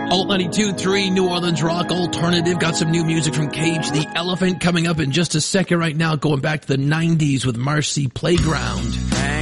Alt 92.3 New Orleans Rock Alternative. Got some new music from Cage the Elephant coming up in just a second right now. Going back to the 90s with Marcy Playground.